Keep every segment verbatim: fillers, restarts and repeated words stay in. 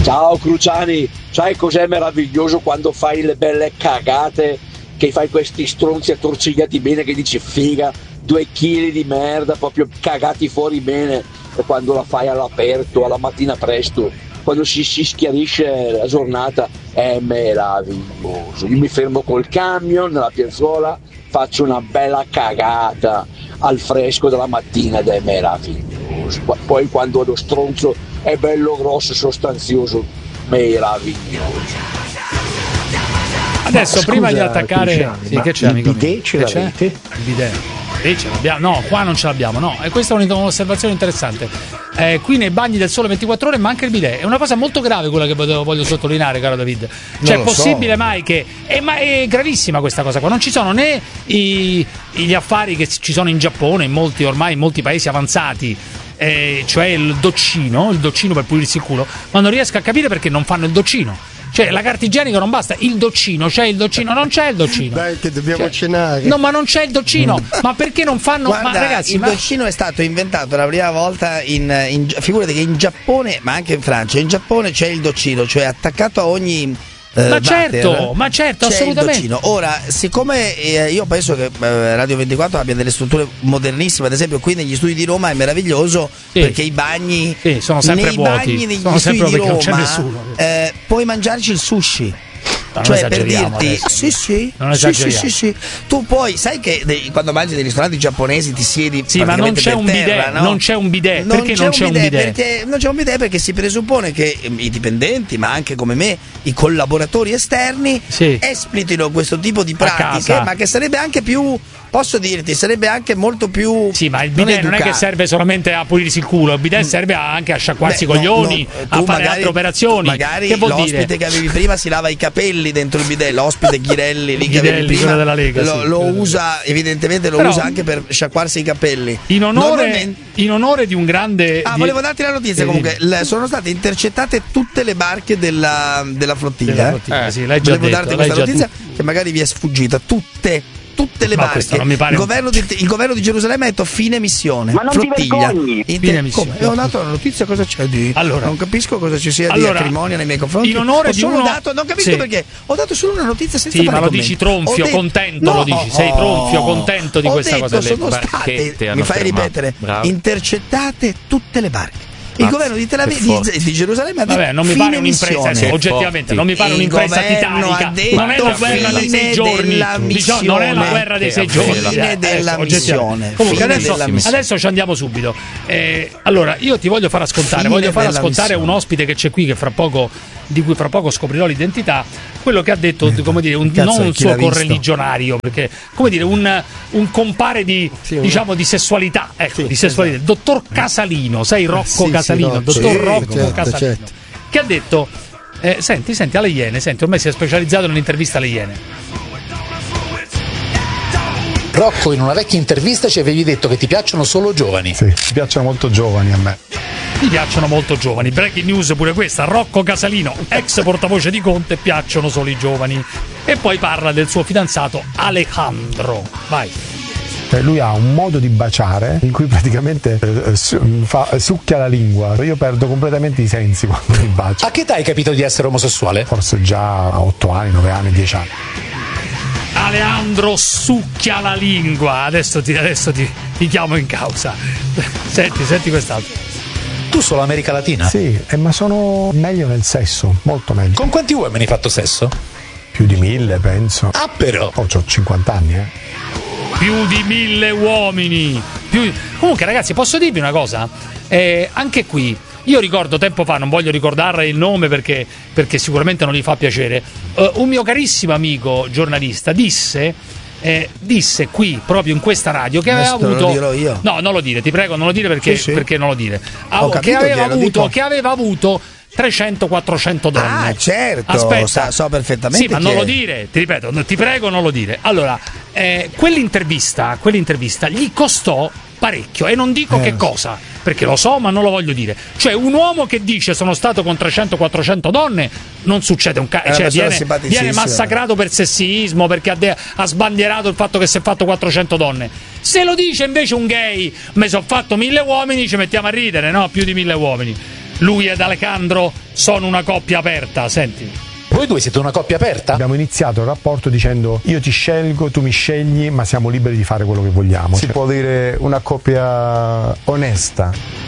Ciao Cruciani, sai cos'è meraviglioso quando fai le belle cagate, che fai questi stronzi attorcigliati bene, che dici figa, due chili di merda proprio cagati fuori bene, e quando la fai all'aperto, alla mattina presto, quando si, si schiarisce la giornata, è meraviglioso. Io mi fermo col camion nella piazzola, faccio una bella cagata al fresco della mattina ed è meraviglioso. Poi quando lo stronzo è bello grosso e sostanzioso, meraviglioso. Adesso, scusa, prima di attaccare, sì, che c'è, il amico bidet mio? ce Che c'è? l'avete? Il bidet. Sì, ce l'abbiamo. No, qua non ce l'abbiamo, no. E questa è un'osservazione interessante. Eh, qui nei bagni del Sole ventiquattro Ore manca il bidet. È una cosa molto grave quella che voglio, voglio sottolineare, caro David. Cioè, è possibile so. mai che. È, ma è gravissima questa cosa qua. Non ci sono né i, gli affari che ci sono in Giappone, in molti ormai in molti paesi avanzati. Eh, cioè il doccino, il doccino per pulirsi il culo, ma non riesco a capire perché non fanno il doccino. Cioè la carta igienica non basta, il doccino, c'è il doccino, non c'è il doccino. Dai che dobbiamo cioè, cenare. No, ma non c'è il doccino. Mm. Ma perché non fanno? Guarda, ma ragazzi, il ma... doccino è stato inventato la prima volta in, in figurati che in Giappone, ma anche in Francia, in Giappone c'è il doccino, cioè attaccato a ogni Uh, ma certo, ma certo, c'è assolutamente. Il ora, siccome eh, io penso che eh, Radio ventiquattro abbia delle strutture modernissime, ad esempio qui negli studi di Roma è meraviglioso, sì, perché i bagni sì, sono sempre nei vuoti, bagni negli sono studi sempre di non c'è Roma nessuno. Eh, puoi mangiarci il sushi. Ma cioè per dirti adesso. sì sì non sì, sì sì sì tu poi sai che dei, quando mangi dei ristoranti giapponesi ti siedi sì ma non c'è un terra, bidet no? non c'è un bidet non perché c'è non c'è un bidet, bidet? Perché non c'è un bidet perché si presuppone che i dipendenti ma anche come me i collaboratori esterni sì. espletino questo tipo di pratiche ma che sarebbe anche più posso dirti sarebbe anche molto più sì ma il bidet non, non è che serve solamente a pulirsi il culo il bidet serve anche a sciacquarsi i coglioni no, no, a fare magari, altre operazioni magari che vuol l'ospite dire? che avevi prima si lava i capelli dentro il bidet l'ospite Ghirelli lì che avevi prima della Lega, lo, sì, lo usa evidentemente lo però, usa anche per sciacquarsi i capelli in onore, in onore di un grande ah di... volevo darti la notizia sì. Comunque l- sono state intercettate tutte le barche della, della flottiglia, della flottiglia eh? sì, l'hai già volevo detto, darti l'hai questa già notizia tu. Che magari vi è sfuggita tutte tutte le no, barche non mi pare il, governo di, il governo di Gerusalemme ha detto fine missione ma non flottiglia ti vergogni Inter- fine missione come? Ho dato la notizia cosa c'è di allora, non capisco cosa ci sia allora, di acrimonia nei miei confronti in onore ho di solo uno dato non capisco sì. perché ho dato solo una notizia senza sì fare ma lo commenti. dici tronfio detto, contento no, lo dici sei tronfio contento di ho questa detto, cosa sono lì. state Beh, mi fai fermato. ripetere Bravo. intercettate tutte le barche. Il Mazza, governo di Tel Aviv di, di Gerusalemme ha detto vabbè non mi pare un'impresa sì, oggettivamente non mi pare un'impresa titanica non è la guerra dei sei giorni diciamo, non è la guerra dei sei giorni fine della missione comunque fine adesso, della missione. adesso ci andiamo subito eh, allora io ti voglio far ascoltare Fine voglio far ascoltare missione. un ospite che c'è qui che fra poco di cui fra poco scoprirò l'identità quello che ha detto eh, come dire un, non un suo correligionario perché come dire un, un compare di sì, diciamo di sessualità ecco sì, di sessualità esatto. Dottor Casalino sai Rocco sì, Casalino sì, dottor sì, Rocco certo, Casalino certo. Che ha detto eh, senti senti alle Iene senti ormai si è specializzato nell'intervista alle Iene. Rocco, in una vecchia intervista ci avevi detto che ti piacciono solo giovani. Sì, mi piacciono molto giovani a me. Mi piacciono molto giovani. Breaking news pure questa. Rocco Casalino, ex portavoce di Conte, piacciono solo i giovani. E poi parla del suo fidanzato Alejandro. Vai. Lui ha un modo di baciare in cui praticamente eh, su, fa, succhia la lingua. Io perdo completamente i sensi quando mi bacia. A che età hai capito di essere omosessuale? Forse già a otto anni, nove anni, dieci anni. Alejandro succhia la lingua. Adesso ti, adesso ti, ti chiamo in causa. Senti, senti quest'altro. Tu solo America Latina? Sì, eh, ma sono meglio nel sesso, molto meglio. Con quanti uomini hai fatto sesso? Più di mille, penso. Ah, però. Oh, c'ho cinquanta anni, eh. Più di mille uomini. Più... Comunque, ragazzi, posso dirvi una cosa? Eh, anche qui, io ricordo tempo fa, non voglio ricordare il nome perché, perché sicuramente non gli fa piacere. Uh, un mio carissimo amico giornalista disse. Eh, disse qui proprio in questa radio che aveva Questo avuto lo dirò io. no non lo dire ti prego non lo dire perché, sì, sì. perché non lo dire Ho che capito, aveva glielo avuto dico. che aveva avuto trecento quattrocento donne. Ah, certo, aspetta so, so perfettamente. Sì, ma non lo dire, ti ripeto, ti prego, non lo dire. Allora, eh, quell'intervista, quell'intervista gli costò parecchio e non dico eh. che cosa, perché lo so, ma non lo voglio dire. Cioè, un uomo che dice sono stato con trecento quattrocento donne, non succede un cazzo, cioè, viene, viene massacrato per sessismo, perché ha, de- ha sbandierato il fatto che si è fatto quattrocento donne. Se lo dice invece un gay, mi sono fatto mille uomini, ci mettiamo a ridere, no? Più di mille uomini. lui ed Alejandro sono una coppia aperta. Senti. Voi due siete una coppia aperta? Abbiamo iniziato il rapporto dicendo io ti scelgo, tu mi scegli, ma siamo liberi di fare quello che vogliamo. Si cioè. può dire una coppia onesta.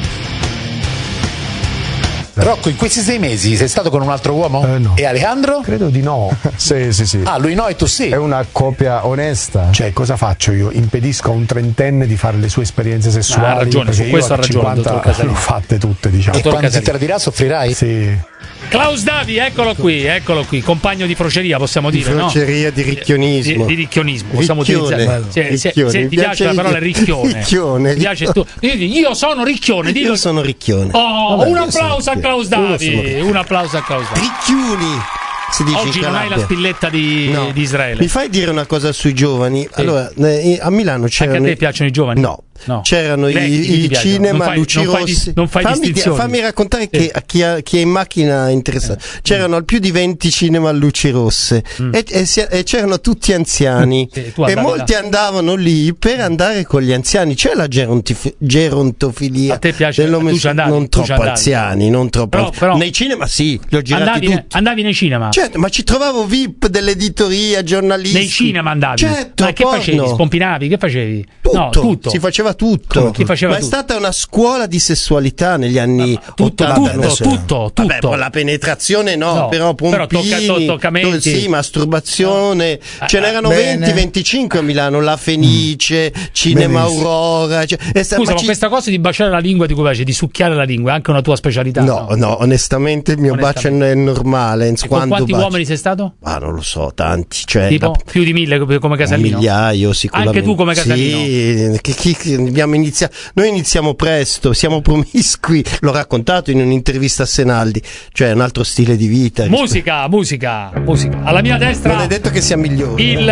Rocco, in questi sei mesi sei stato con un altro uomo? Eh, no. E Alejandro? Credo di no. Sì, sì, sì. Ah, lui no e tu sì. È una coppia onesta. Cioè, cosa faccio io? Impedisco a un trentenne di fare le sue esperienze sessuali? Ah, ha ragione, su questo ha ragione, dottor Casalino. Le ho fatte tutte, diciamo. E quando si tradirà soffrirai? Sì. Klaus Davi, eccolo qui, eccolo qui, compagno di froceria, possiamo dire, di froceria, no? di ricchionismo. Di, di ricchionismo, possiamo ricchione. utilizzare. Se, se, se, se ti piace la parola ricchione. Ricchione. Ti piace tu. Io sono ricchione, dillo. Io sono ricchione. Oh, Vabbè, un applauso a Klaus Davi, un applauso a Klaus Davi. Ricchiuni. Si dice Oggi non hai la spilletta di, no. di Israele. Mi fai dire una cosa sui giovani? Sì. Allora, a Milano c'erano. Anche a te piacciono i giovani? No. No. C'erano i, i cinema, fai, luci non rossi. Fai, non fai fammi, distinzioni. fammi raccontare che a chi, a chi è in macchina interessato. Eh. C'erano più di venti cinema a luci rosse mm. e, e, e c'erano tutti anziani e, e molti là. andavano lì per andare con gli anziani. C'è la gerontif- gerontofilia. A te piace? Non andavi, troppo anziani, non troppo però, anziani. Però, nei cinema sì, li ho girati andavi, tutti. Andavi nei cinema? Certo, ma ci trovavo V I P dell'editoria, giornalisti. Nei cinema andavi? Certo, ma che porno. facevi? Spompinavi? Che facevi? Tutto. No, tutto. Si faceva tutto. Chi faceva ma tutto? è stata una scuola di sessualità negli anni tutto, ottanta. tutto, tutto, tutto. Vabbè, poi la penetrazione no, no però pompini, però tocca, toccamenti. sì, masturbazione. No. Ce n'erano venti venticinque a Milano, La Fenice, mm. Cinema Benissimo. Aurora. Cioè, Scusa, ma ci... questa cosa di baciare la lingua di cui piace, di succhiare la lingua, è anche una tua specialità? No, no, no onestamente il mio bacio è normale. E con quanti bacio. uomini sei stato? Ah, non lo so, tanti. Cioè, tipo da... più di mille come Casalino? Un migliaio sicuramente. Anche tu come Casalino? Sì, che, che, che abbiamo iniziato. Noi iniziamo presto, siamo promiscui. L'ho raccontato in un'intervista a Senaldi, cioè un altro stile di vita. Musica, musica, musica. Alla mia destra. Non è detto che sia migliore. Il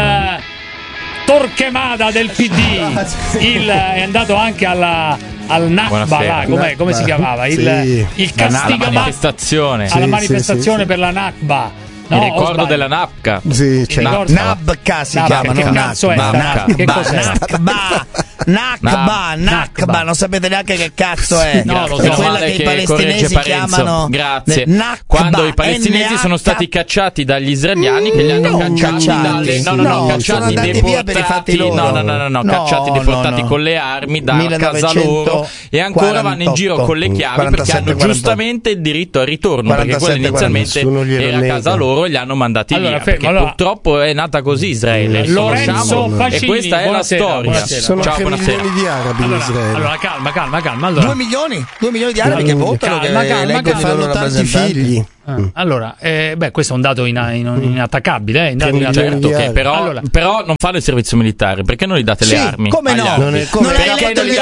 Torquemada del P D. Il è andato anche alla al Nakba, là, com'è, come si chiamava? Il, sì. il castigo alla manifestazione. Alla sì, manifestazione sì, sì, per la Nakba. No, mi ricordo della Napca. Sì, cioè, Nabka si chiama, che cazzo è? Che cos'è? Nakba, Nakba, Nakba, non sapete neanche che cazzo è. No, lo so. È quella che i palestinesi chiamano. Grazie. Quando i palestinesi sono stati cacciati dagli israeliani, che li hanno cacciati dalle no, no, no, cacciati deportati. No, no, no, no, cacciati deportati con le armi da casa loro e ancora vanno in giro con le chiavi perché hanno giustamente il diritto al ritorno, perché quello inizialmente era casa loro. Gli hanno mandati allora, via perché allora, purtroppo è nata così Israele. Lorenzo Pacini, e questa è la storia. Buonasera. Sono Ciao, tre buonasera. milioni di arabi allora, in Israele. Allora calma, calma, calma. Allora, due milioni? Due milioni di arabi allora, che votano, calma, che calma, leggono calma, i loro tanti figli. Ah, allora, eh, beh, questo è un dato in, in, inattaccabile, eh, un dato certo, che però, allora, però non fanno il servizio militare, perché non gli date sì, le armi? Come no? Non, è, come non hai letto il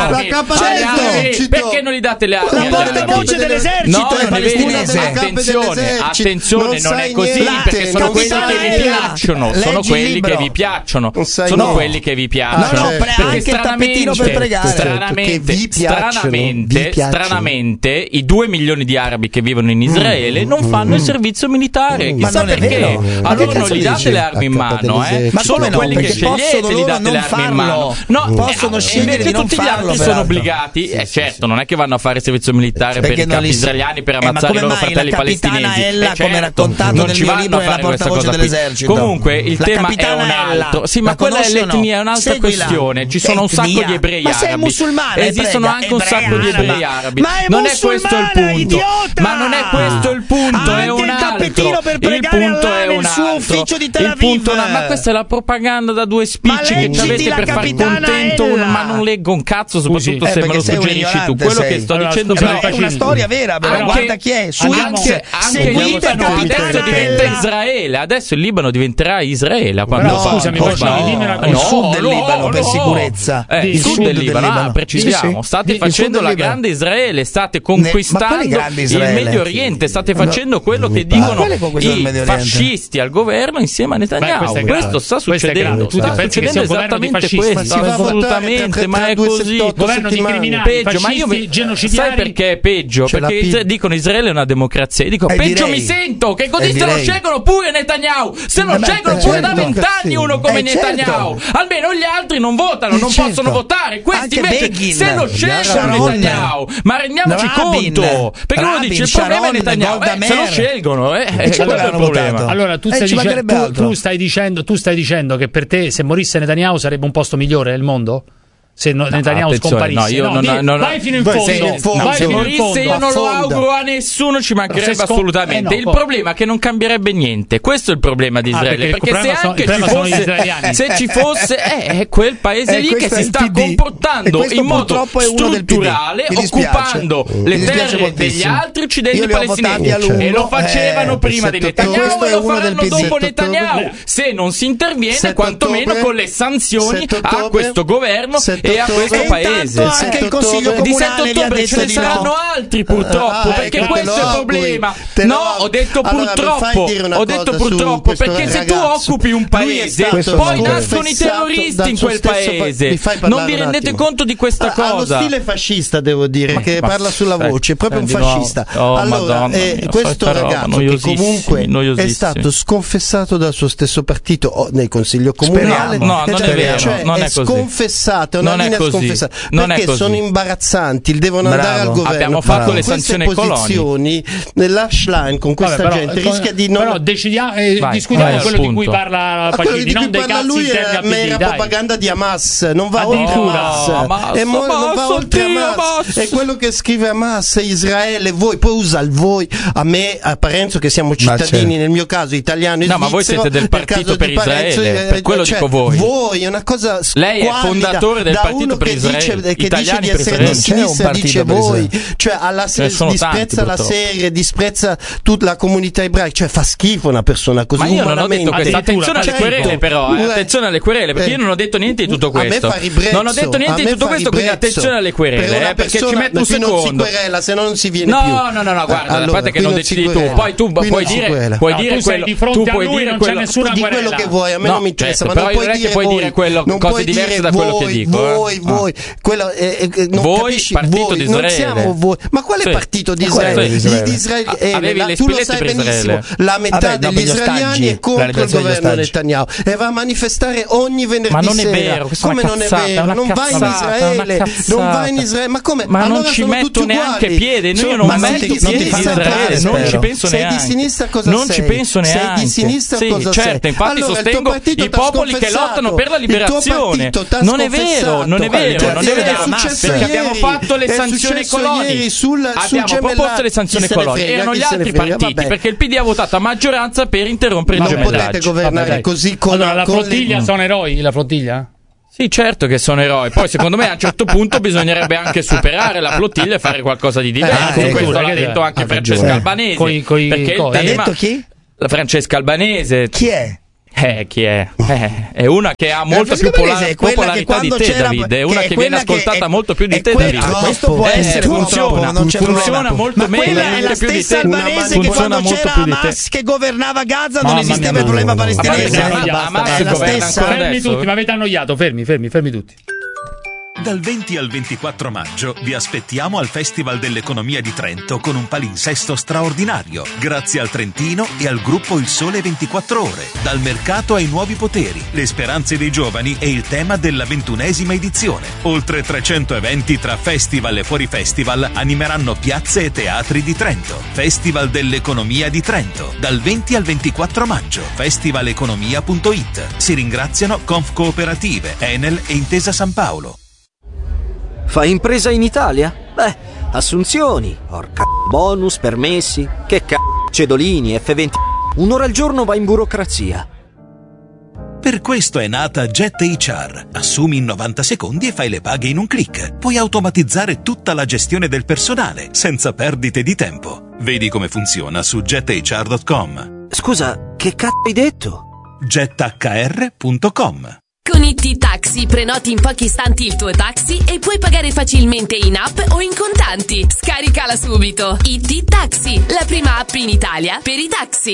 libro? Perché non gli date le armi? La portavoce dell'esercito no, è palestinese. Attenzione, attenzione, non è così, perché sono quelli che vi piacciono, sono quelli che vi piacciono, sono quelli che vi piacciono. Perché stranamente, stranamente, stranamente, stranamente, i due milioni di arabi che vivono in Israele non fanno il servizio militare, chissà perché. Allora non gli date le armi in mano, eh? Ma sono no? quelli che scegliete gli date le armi in mano. No, possono scegliere di non tutti gli farlo. altri sono obbligati. Eh certo, non è che vanno a fare il servizio militare per i capi israeliani per eh, ammazzare i loro fratelli palestinesi. Ella, eh, come raccontato nel mio libro, è la portavoce dell'esercito. Comunque il tema è un altro. Sì, ma quella è l'etnia, è un'altra questione. Ci sono un sacco di ebrei arabi. Ma sei musulmane? Esistono anche un sacco di ebrei arabi. Non è questo il punto. Ma non è questo il punto, è un altro. Il punto è un altro. Il punto, ma questa è la propaganda da due spicci che ci avete per far contento un, ma non leggo un cazzo, soprattutto se me lo suggerisci tu. Quello che sto dicendo è una storia vera, però guarda chi è, su anche il Libano adesso diventa Israele, adesso il Libano diventerà Israele quando scusami, il sud del Libano per sicurezza, il sud del Libano, precisiamo, state facendo la grande Israele, state conquistando il Medio Oriente, state facendo quello che dicono i fascisti iscritti al governo insieme a Netanyahu. Beh, questo sta succedendo, sta succedendo esattamente questo, assolutamente, ma è così. Governo di criminali, peggio, ma io genocidari. Sai perché è peggio? C'è perché dicono Israele è una democrazia. Io dico, eh, peggio direi. mi sento, che così eh, se lo scelgono pure Netanyahu, se lo scelgono pure da vent'anni uno come eh, Netanyahu. Certo. Almeno gli altri non votano, non certo. possono votare. Questi Anche invece Begin, se lo scelgono Netanyahu. Ma rendiamoci Rabin, conto, perché Rabin, uno dice il problema Sharon, è Netanyahu, eh, se lo scelgono, eh, eh, quello è il problema. Allora tu stai, dice, tu, tu, stai dicendo, tu stai dicendo che per te se morisse Netanyahu sarebbe un posto migliore nel mondo? Se no, no, Netanyahu scomparisse, no, io no, non, di, non, vai fino in fondo. Se, no, vai se fino morisse, in fondo, io non lo auguro a nessuno, ci mancherebbe scom- assolutamente. Eh no, il problema è che non cambierebbe niente. Questo è il problema di Israele. Ah, perché perché se anche sono, ci fosse, se ci fosse, è quel paese lì che si sta comportando in modo strutturale, occupando le terre degli altri uccidendo i palestinesi. E lo facevano prima di Netanyahu e lo faranno dopo Netanyahu. Se non si interviene, quantomeno con le sanzioni a questo governo e a questo paese. Anche il Consiglio Comunale di ottobre ce ne saranno altri purtroppo, perché questo è il problema. No, ho detto purtroppo, ho detto purtroppo, perché se tu occupi un paese, poi nascono i terroristi in quel paese. Non vi rendete conto di questa cosa? Ha lo stile fascista, devo dire, che parla sulla voce, è proprio un fascista. Allora, questo ragazzo che comunque è stato sconfessato dal suo stesso partito nel Consiglio Comunale, no, non è vero, non è così. Sconfessato, è una linea sconfessata. Non perché sono imbarazzanti, devono Bravo. andare al governo. Abbiamo fatto Bravo. le sanzioni posizioni nell'Ashline con questa Vabbè, gente però, rischia di non però decidiamo eh, vai, discutiamo vai, quello di cui parla Pacini, di non dei cazzi lui è mera propaganda di Hamas, non va oltre Hamas, Hamas, è mo- Hamas, non va oltre Hamas. Hamas. È quello che scrive Hamas, Israele, voi, poi usa il voi, a me, a Parenzo che siamo cittadini, nel mio caso italiano e no, ma voi siete del partito per Israele, per quello dico voi. Voi è una cosa lei è fondatore del partito per Israele. Che dice di essere di sinistra, dice voi, cioè alla se- disprezza la serie, disprezza tutta la comunità ebraica, cioè fa schifo una persona così. Ma io non ho detto questo. Attenzione alle querele, però, eh. attenzione alle querele, perché io non ho detto niente di tutto questo. Non ho detto niente di tutto questo, quindi attenzione alle querele, eh, perché ci metto un secondo. Non si querela, se no non si viene no, più. No, no, no, no, guarda, a parte che non decidi tu, poi tu puoi dire, puoi dire quello, tu puoi dire quello, di quello che vuoi, a me non mi interessa, ma non puoi dire quello, cose diverse da quello che dico. Voi, voi, quello non voi, capisci, partito voi, di Israele. Non siamo voi. Ma quale sì. partito di Israele? Di Israele. Ah, eh, la, tu lo sai benissimo, la metà Vabbè, degli israeliani è contro il governo Netanyahu e va a manifestare ogni venerdì ma non sera. È vero, come non è vero? Non va in Israele, non va in Israele. Ma come? Ma allora non ci metto neanche piede, io non metto piede in Israele, non ci penso neanche. Sei di sinistra cosa sei? Non ci penso neanche. Sei di sinistra cosa sei? Certo, infatti sostengo i popoli che lottano per la liberazione. Non è vero, non è vero, non è vero, perché abbiamo fatto le sanzioni coloni, sul, abbiamo sul proposto le sanzioni coloni, erano gli altri partiti, vabbè. Perché il P D ha votato a maggioranza per interrompere il gemellaggio. Non potete governare vabbè, così con allora, la con flottiglia le... sono eroi, la flottiglia? Sì, certo che sono eroi. Poi secondo me a un certo punto bisognerebbe anche superare la flottiglia e fare qualcosa di diverso. Eh, questo l'ha detto anche ah, Francesca Albanese. Coi, coi, perché il tema... detto chi? La Francesca Albanese. Chi è? Eh, chi è? Eh, è una che ha molta più polar- popolarità di te, David. È una che, che viene ascoltata è, molto più di te, David. Questo può eh, essere funziona, non c'è funziona molto ma meglio è la più di te. stessa albanese che quando c'era Hamas che governava Gaza non esisteva il problema palestinese. Hamas governa ancora adesso. Tutti, ma avete annoiato, fermi, fermi, fermi tutti. Dal venti al ventiquattro maggio vi aspettiamo al Festival dell'Economia di Trento con un palinsesto straordinario, grazie al Trentino e al gruppo Il Sole ventiquattro Ore. Dal mercato ai nuovi poteri, le speranze dei giovani e il tema della ventunesima edizione. Oltre trecento eventi tra festival e fuori festival animeranno piazze e teatri di Trento. Festival dell'Economia di Trento, dal venti al ventiquattro maggio, festivaleconomia punto it. Si ringraziano Conf Cooperative, Enel e Intesa San Paolo. Fai impresa in Italia? Beh, assunzioni, orca bonus, permessi, che c***o, cedolini, F venti. Un'ora al giorno va in burocrazia. Per questo è nata Jet H R. Assumi in novanta secondi e fai le paghe in un click. Puoi automatizzare tutta la gestione del personale, senza perdite di tempo. Vedi come funziona su jet h r punto com. Scusa, che c***o hai detto? jet h r punto com. Con i T-Taxi prenoti in pochi istanti il tuo taxi e puoi pagare facilmente in app o in contanti. Scaricala subito. I T-Taxi, la prima app in Italia per i taxi.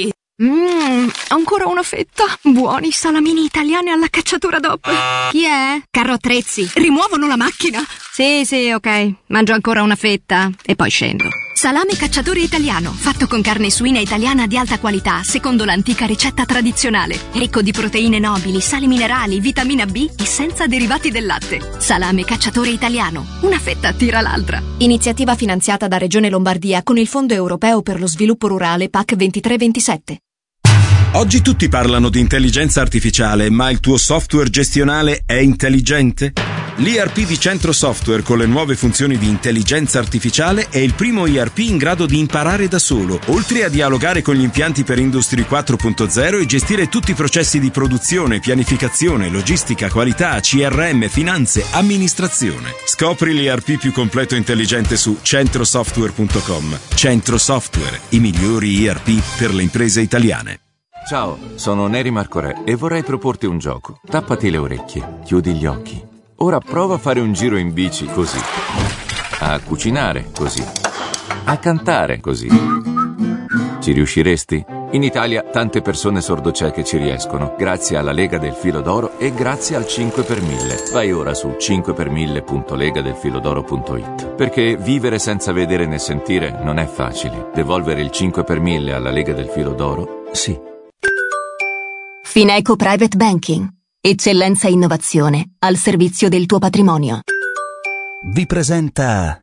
Mmm, ancora una fetta. Buoni salamini italiani alla cacciatura D O P. Chi è? Carro Attrezzi. Rimuovono la macchina? Sì, sì, ok. Mangio ancora una fetta e poi scendo. Salame cacciatore italiano, fatto con carne suina italiana di alta qualità, secondo l'antica ricetta tradizionale. Ricco di proteine nobili, sali minerali, vitamina B e senza derivati del latte. Salame cacciatore italiano. Una fetta tira l'altra. Iniziativa finanziata da Regione Lombardia con il Fondo Europeo per lo Sviluppo Rurale P A C ventitré ventisette. Oggi tutti parlano di intelligenza artificiale, ma il tuo software gestionale è intelligente? L'E R P di Centro Software con le nuove funzioni di intelligenza artificiale è il primo E R P in grado di imparare da solo, oltre a dialogare con gli impianti per Industry quattro punto zero e gestire tutti i processi di produzione, pianificazione, logistica, qualità, C R M, finanze, amministrazione. Scopri l'E R P più completo e intelligente su centrosoftware punto com. Centro Software, i migliori E R P per le imprese italiane. Ciao, sono Neri Marcorè e vorrei proporti un gioco. Tappati le orecchie, chiudi gli occhi. Ora prova a fare un giro in bici così, a cucinare così, a cantare così. Ci riusciresti? In Italia tante persone sordocieche ci riescono, grazie alla Lega del Filo d'Oro e grazie al cinque per mille. Vai ora su cinque per mille punto lega del filodoro punto it, perché vivere senza vedere né sentire non è facile. Devolvere il cinque per mille alla Lega del Filo d'Oro? Sì. Fineco Private Banking. Eccellenza e innovazione al servizio del tuo patrimonio. Vi presenta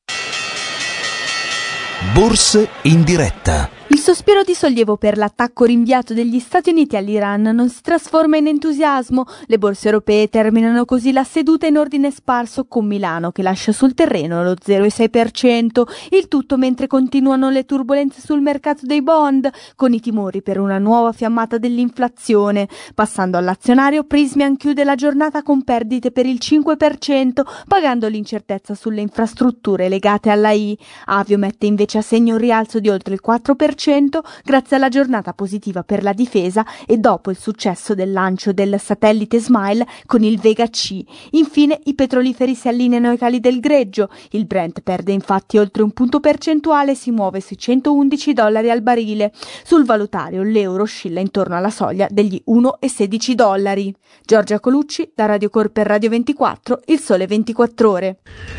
Borse in diretta. Il sospiro di sollievo per l'attacco rinviato degli Stati Uniti all'Iran non si trasforma in entusiasmo. Le borse europee terminano così la seduta in ordine sparso, con Milano che lascia sul terreno lo zero virgola sei per cento. Il tutto mentre continuano le turbolenze sul mercato dei bond, con i timori per una nuova fiammata dell'inflazione. Passando all'azionario, Prysmian chiude la giornata con perdite per il cinque per cento, pagando l'incertezza sulle infrastrutture legate alla I. Avio mette invece a segno un rialzo di oltre il quattro per cento grazie alla giornata positiva per la difesa e dopo il successo del lancio del satellite Smile con il Vega C. Infine i petroliferi si allineano ai cali del greggio. Il Brent perde infatti oltre un punto percentuale e si muove sui centoundici dollari al barile. Sul valutario l'euro oscilla intorno alla soglia degli uno virgola sedici dollari. Giorgia Colucci, da Radio Cor per Radio ventiquattro, Il Sole ventiquattro Ore.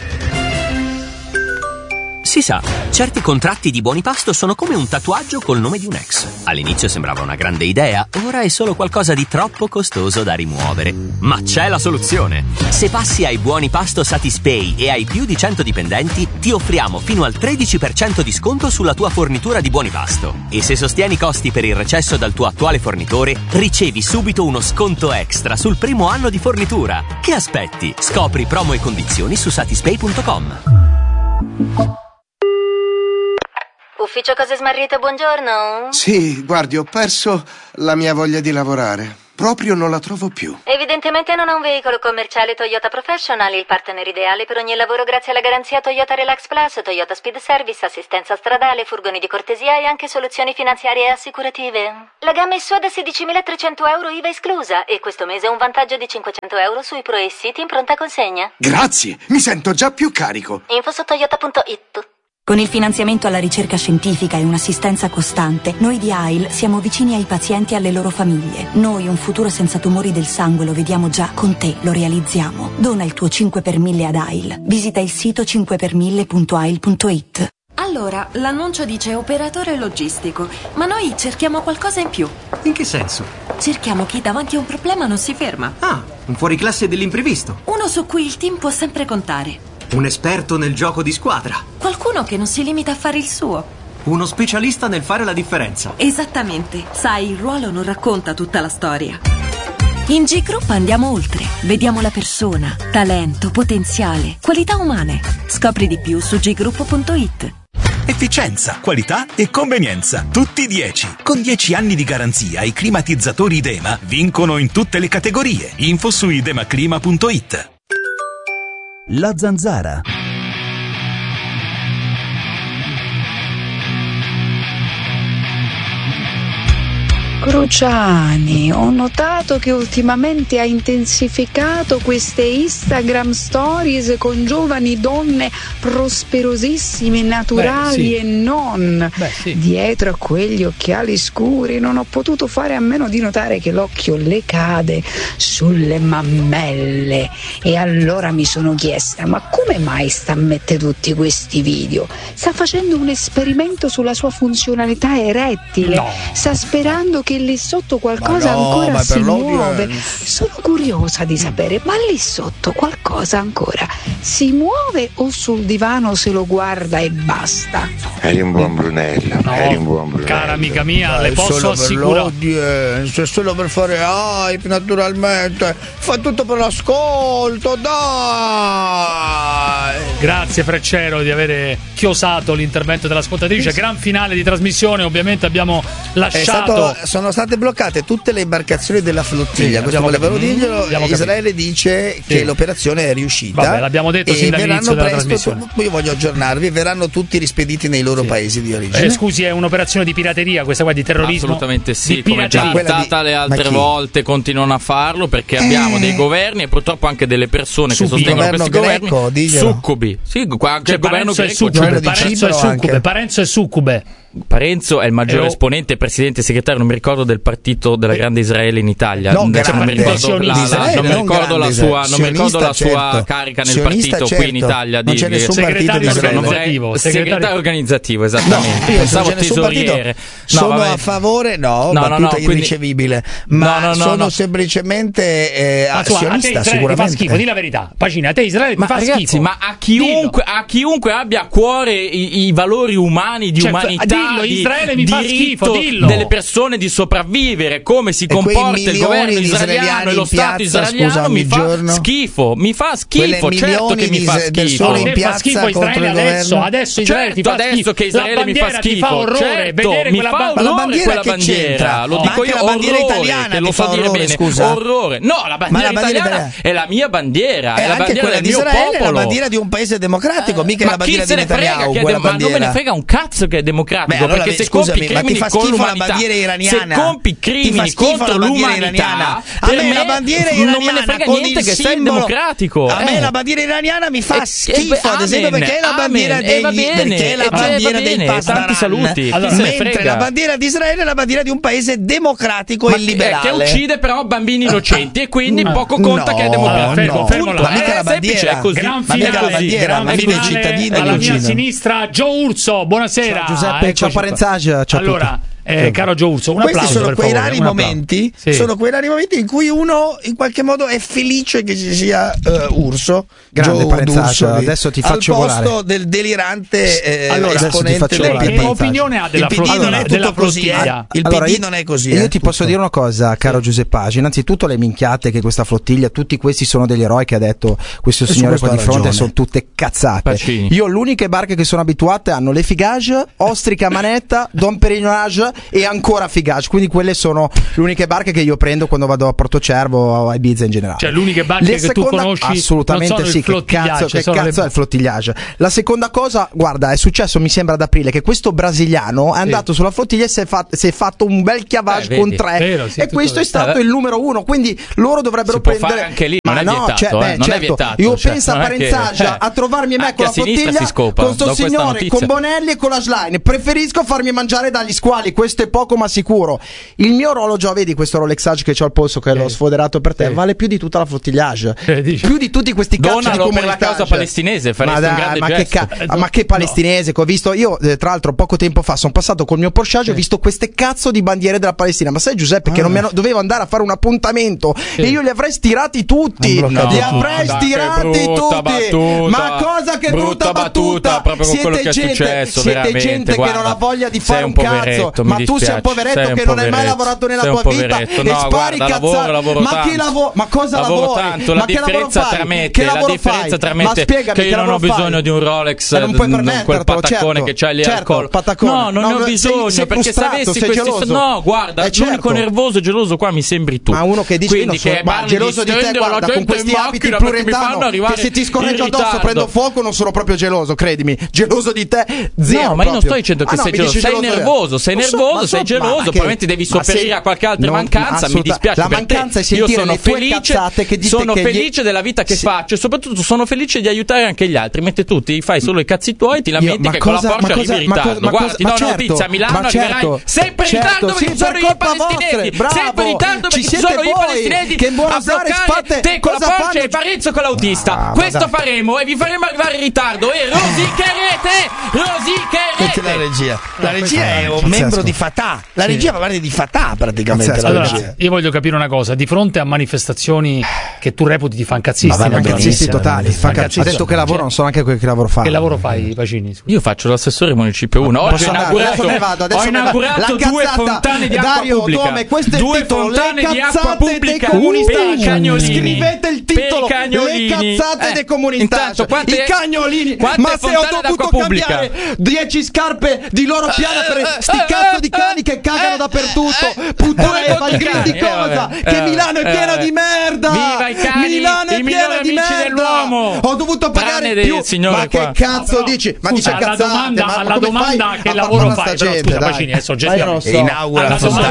Si sa, certi contratti di Buonipasto sono come un tatuaggio col nome di un ex. All'inizio sembrava una grande idea, ora è solo qualcosa di troppo costoso da rimuovere. Ma c'è la soluzione! Se passi ai Buonipasto Satispay e hai più di cento dipendenti, ti offriamo fino al tredici per cento di sconto sulla tua fornitura di Buonipasto. E se sostieni i costi per il recesso dal tuo attuale fornitore, ricevi subito uno sconto extra sul primo anno di fornitura. Che aspetti? Scopri promo e condizioni su satispay punto com. Ufficio Cose Smarrite, buongiorno. Sì, guardi, ho perso la mia voglia di lavorare. Proprio non la trovo più. Evidentemente non ha un veicolo commerciale Toyota Professional, il partner ideale per ogni lavoro grazie alla garanzia Toyota Relax Plus, Toyota Speed Service, assistenza stradale, furgoni di cortesia e anche soluzioni finanziarie e assicurative. La gamma è sua da sedicimilatrecento euro I V A esclusa e questo mese ha un vantaggio di cinquecento euro sui Pro e City in pronta consegna. Grazie, mi sento già più carico. Info su toyota punto it. Con il finanziamento alla ricerca scientifica e un'assistenza costante, noi di A I L siamo vicini ai pazienti e alle loro famiglie. Noi un futuro senza tumori del sangue lo vediamo già, con te lo realizziamo. Dona il tuo cinque per mille ad A I L. Visita il sito cinque per mille punto a i l punto it. Allora, l'annuncio dice operatore logistico, ma noi cerchiamo qualcosa in più. In che senso? Cerchiamo chi davanti a un problema non si ferma. Ah, un fuoriclasse dell'imprevisto. Uno su cui il team può sempre contare. Un esperto nel gioco di squadra. Qualcuno che non si limita a fare il suo. Uno specialista nel fare la differenza. Esattamente. Sai, il ruolo non racconta tutta la storia. In G Group andiamo oltre. Vediamo la persona, talento, potenziale, qualità umane. Scopri di più su g group punto it. Efficienza, qualità e convenienza, tutti dieci. Con dieci anni di garanzia i climatizzatori Idema vincono in tutte le categorie. Info su idemaclima punto it. La Zanzara. Cruciani, ho notato che ultimamente ha intensificato queste Instagram stories con giovani donne prosperosissime, naturali. Beh, sì. E non. Beh, sì. Dietro a quegli occhiali scuri non ho potuto fare a meno di notare che l'occhio le cade sulle mammelle. E allora mi sono chiesta, ma come mai sta a mettere tutti questi video? Sta facendo un esperimento sulla sua funzionalità erettile. No. Sta sperando che che lì sotto qualcosa no, ancora si muove. Sono curiosa di sapere, ma lì sotto qualcosa ancora si muove o sul divano se lo guarda e basta? Eri un buon Brunello, no, eri un buon Brunello. Cara amica mia, Dai, le posso assicurare. È solo per fare hype, naturalmente. Fa tutto per l'ascolto, dai. Grazie Freccero di avere chiosato l'intervento dell'ascoltatrice. Gran finale di trasmissione, ovviamente abbiamo lasciato. Sono state bloccate tutte le imbarcazioni della flottiglia. Sì, questo volevano dirglielo. Israele dice sì. che l'operazione è riuscita. Vabbè, l'abbiamo detto sin dall'inizio della trasmissione. Tu, io voglio aggiornarvi, verranno tutti rispediti nei loro sì. paesi di origine. Eh, scusi, è un'operazione di pirateria questa qua, di terrorismo? Assolutamente sì, come già stata le altre volte continuano a farlo perché eh. abbiamo dei governi e purtroppo anche delle persone Subi. che sostengono questi greco, governi diglielo. succubi. Sì, qua c'è cioè, il governo greco, succube, Parenzo è succube, Parenzo è succube. Parenzo è il maggiore Ero... esponente, presidente e segretario, non mi ricordo, del partito della grande Israele in Italia. No, cioè, non mi ricordo la, la, Israele, non mi ricordo la sua, non mi ricordo la sua certo. carica nel partito certo. qui in Italia. Non Di, c'è nessun di, partito di organizzativo, segretario organizzativo, esattamente. No, pensavo tesoriere. Sono no, a favore, no, no, no, no irricevibile, quindi... ma no, no, sono no. semplicemente eh, azionista, sicuramente. Fa schifo, di la verità. Pacina, a te Israele ti ma fa ragazzi, schifo. Ma a chiunque, a chiunque abbia a cuore i, i valori umani, di cioè, umanità, dillo, di Israele mi fa schifo, dillo. delle persone di sopravvivere, come si e comporta il governo israeliano e lo Stato piazza, israeliano scusa, mi fa giorno. schifo, mi fa schifo, certo che mi fa schifo. In fa schifo Israele adesso, adesso Israele certo, ti fa adesso che Israele mi fa schifo, fa orrore, certo, mi fa orrore quella bandiera, lo dico io, orrore, che lo so dire bene, orrore. No, la bandiera italiana è la mia bandiera, è la bandiera del mio popolo, è la bandiera di un paese democratico, mica la bandiera di Netanyahu. Ma non me ne frega un cazzo che è democratico, perché se compi crimini con l'umanità, se compi crimini contro l'umanità, a me la bandiera iraniana non me ne frega niente che sei democratico. A me la bandiera iraniana mi fa schifo, ad esempio, perché è la bandiera dei perché è la bandiera dei tanti saluti. Mentre la bandiera di Israele è la bandiera di un paese democratico e liberale che uccide però bambini innocenti e quindi poco conta che è democratico. Fermo là, mica la bandiera, è così. Gran finale, ma i cittadini alla mia sinistra Gio Urso, buonasera. Ciao Giuseppe, ciao Parenzage, ciao allora Eh, caro Gio Urso, un questi applauso sono per quei favore, rari momenti sì. sono quei rari momenti in cui uno in qualche modo è felice che ci sia uh, Urso grande Parenzage, adesso ti faccio volare al posto del delirante eh, allora, esponente del P D. Che opinione ha della P D non è tutto così eh. il allora, P D non è così io eh, ti posso dire una cosa caro sì. Giuseppage, innanzitutto le minchiate che questa flottiglia, tutti questi sono degli eroi che ha detto questo e signore qua di fronte ragione. Sono tutte cazzate. Pacini. Io l'uniche barche che sono abituate hanno le Figage, Ostrica Manetta, Don Perignonage e ancora Figage, quindi quelle sono le uniche barche che io prendo quando vado a Portocervo o a Ibiza in generale. Cioè l'unica barca che seconda... tu conosci assolutamente sì, che cazzo, che cazzo le... è il flottigliage. La seconda cosa, guarda, è successo mi sembra ad aprile che questo brasiliano è andato sì. sulla flottiglia e si è, fatto, si è fatto un bel chiavage eh, con tre vero, sì, e questo vero. È stato eh, il numero uno, quindi loro dovrebbero si prendere può fare anche lì, ma non è no, vietato, cioè, beh, eh, non certo, è vietato, io cioè, penso a Parenzage che... a trovarmi me con la flottiglia con sto signore con Bonelli e con la Schlein, preferisco farmi mangiare dagli squali, questo è poco ma sicuro. Il mio orologio, vedi questo Rolexage che c'ho al polso che eh. l'ho sfoderato per te, eh. vale più di tutta la flottigliage, eh, più di tutti questi cazzo di comunità per la causa palestinese, ma, da, un grande ma, che ca- ma che palestinese no. che ho visto io eh, tra l'altro poco tempo fa sono passato col mio Porsche sì. ho visto queste cazzo di bandiere della Palestina, ma sai Giuseppe ah. che non mi hanno, dovevo andare a fare un appuntamento sì. e io li avrei stirati tutti, no, li avrei no, stirati tutti battuta, ma cosa che brutta, brutta battuta, proprio siete quello che è gente, successo, siete gente guarda, che non ha voglia di fare un, un cazzo, ma tu sei un poveretto che non hai mai lavorato nella tua vita e spari cazzate, ma che lavoro, ma cosa lavori? Tanto, la differenza tra me e la differenza tra me e che io non ho bisogno di un Rolex, quel pataccone che c'hai lì al collo. No, non ne ho bisogno, perché se avessi no, guarda, l'unico nervoso e geloso qua mi sembri tu. Ma uno che dice quindi che parli di stringere l'orologio con questi abiti plurietano che se ti scorreggo addosso prendo fuoco, non sono proprio geloso, credimi. Geloso di te, zero. No, ma io non sto dicendo che sei geloso, sei nervoso, sei nervoso, sei geloso, probabilmente devi sopperire a qualche altra mancanza, mi dispiace per te. Io sono felice, sono felice della vita che faccio e soprattutto sono felice di aiutare anche gli altri, mentre tu ti fai solo i cazzi tuoi, ti lamenti che con la Porsche arrivi in ritardo. Guarda, ti do una notizia, a Milano arriverai sempre in ritardo perché ci sono i palestinesi, sempre in ritardo perché ci sono i palestinesi a bloccare te con la Porsche e Parenzo con l'autista. Questo faremo e vi faremo arrivare in ritardo e rosicherete, rosicherete. La regia, la regia è un membro di Fatah, la regia fa parte di Fatah praticamente. Allora, io voglio capire una cosa, di fronte a manifestazioni che tu reputi ti fan cazzisti, ma fan cazzisti totali, fan cazzisti. Ha detto che lavoro, non so neanche quel che lavoro fa. Che lavoro fai, Pacini? Scusa. Io faccio l'assessore municipio uno. Oggi ho inaugurato, ho inaugurato due fontane di acqua Dario, pubblica. Dome, questo è due il titolo, fontane le di acqua pubblica per i cagnolini. Scrivete il titolo, le cazzate eh, dei comunisti. Quante, I cagnolini. Ma se ho dovuto cambiare dieci scarpe di loro piana per sti cazzo di cani che cagano dappertutto. Puttana e fa il grido di cosa? Che Milano è piena di merda. Viva i cani, Milano è piena di merda. Ho dovuto pagare più. Ma che cazzo dici? Ma dice cazzate. Alla domanda che lavoro fai? Scusa Pacini, adesso inaugura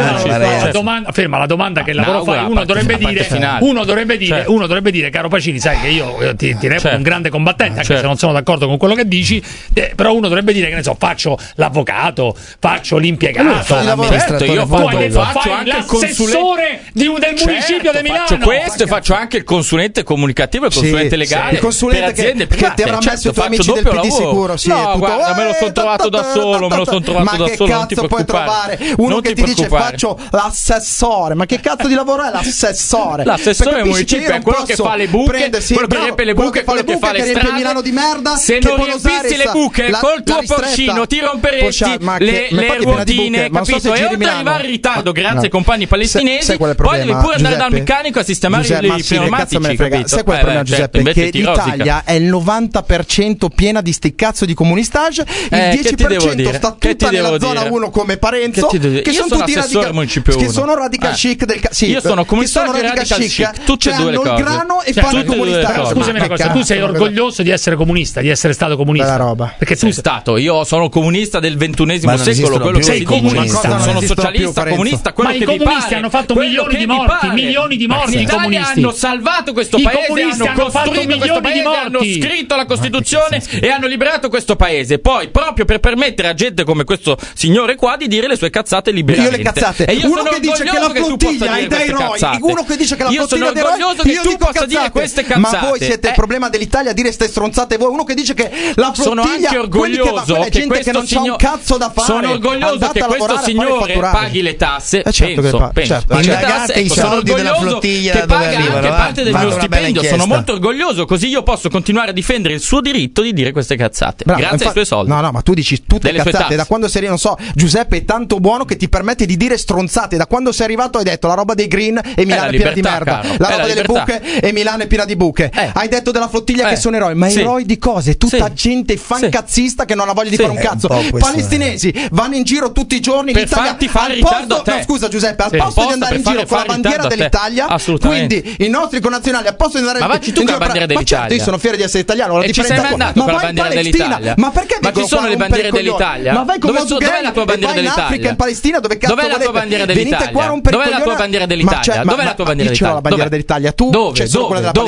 la domanda. Ferma, la domanda che lavoro fai? Uno dovrebbe dire, uno dovrebbe dire, uno dovrebbe dire, caro Pacini, sai che io ti, ti reputo un grande combattente, anche se non sono d'accordo con quello che dici, eh, però uno dovrebbe dire che ne so, faccio l'avvocato, faccio l'impiegato, certo, io faccio, detto, faccio fai anche l'assessore di un, del certo, municipio di Milano. Faccio questo e faccio anche il consulente comunicativo e il consulente sì, legale sì. Il consulente per aziende che, private. che ti avrà certo, messo i tuoi amici del P D sicuro. Sì, no, guarda, me lo sono trovato da solo, me lo sono trovato da solo. Ma che cazzo puoi trovare? Uno che ti dice faccio l'assessore, ma che cazzo di lavoro è l'assessore? L'assessore municipio è quello che fa le buche, quello che riempie le buche, quello che fa le strade. Milano di merda. Se non riempissi le buche col tuo porcino ti romperesti le ruotine, capito? E oltre ad arrivare in ritardo grazie ai compagni palestinesi, poi devi pure andare dal meccanico a sistemare i pneumatici, capito? Sai qual è il problema, Giuseppe? Che l'Italia è il novanta per cento piena di sti cazzo di comunistage, il dieci per cento sta tutta nella zona uno come Parenzo, che sono tutti radical, che sono radical chic del sì, io sono comunistage e radical chic, tutte e due le cose. Hanno il grano e fanno i comunistari. Scusami una cosa, tu sei orgoglioso di essere comunista, di essere stato comunista? Roba. Perché sei stato, io sono comunista del ventunesimo secolo, quello che sei comunista, sono socialista, comunista, quello che mi pare. Ma i comunisti hanno fatto milioni di morti, milioni di morti i comunisti. Hanno salvato questo paese, hanno costruito questo paese, hanno scritto la Costituzione e hanno liberato questo paese. Poi proprio per permettere a gente come questo signore qua di dire le sue cazzate liberamente. Io le cazzate. E io uno sono che dice che la flottiglia è dei eroi, uno che dice che la flottiglia è dei eroi, io dico cazzate. Ma voi siete il problema dell'Italia a dire ste stronzate voi. Uno che dice che la flottiglia, sono anche orgoglioso che, che, gente che non signor... c'ha un cazzo da fare. Sono orgoglioso che questo signore paghi le tasse. Eh certo penso, pa- penso. Certo. Paghi le tasse, ecco, sono orgoglioso che paga anche parte del mio stipendio. Sono molto orgoglioso, così io posso continuare a difendere il suo diritto di dire queste cazzate. Bravo, grazie ai suoi soldi. No, no, ma tu dici tutte le cazzate. Da quando sei, non so, Giuseppe è tanto buono che ti permette di dire stronzate. Da quando sei arrivato hai detto la roba dei green e Milano è, è piena di merda. Caro. La roba delle buche e Milano è piena di buche. Eh. Hai detto della flottiglia eh. che sono eroi, ma sì. eroi di cose? Tutta sì. gente fancazzista sì. che non ha voglia di sì. fare un cazzo. Un palestinesi eh. vanno in giro tutti i giorni per in Italia. Farti fare ritardo a te. No, scusa Giuseppe, al sì. posto di andare in giro con la bandiera dell'Italia, quindi i nostri connazionali al posto di andare in giro. Ma vacci tu con la bandiera dell'Italia. Certo, io sono fiero di essere italiano. E ci sei mai andato con la bandiera dell'Italia? Ma perché ma ci sono le bandiere dell'Italia? Ma vai con dov'è la tua bandiera dell'Italia? In Africa, in Palestina, dove cazzo dov'è la tua bandiera dell'Italia? Dov'è la tua bandiera dell'Italia? Dov'è la tua bandiera dell'Italia? La bandiera dell'Italia. Tu dove? Dove? Dove?